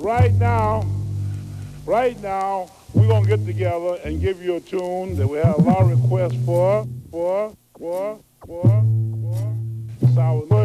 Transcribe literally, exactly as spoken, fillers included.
right now, right now, we're gonna get together and give you a tune that we have a lot of requests for, for, for, for, for. Sour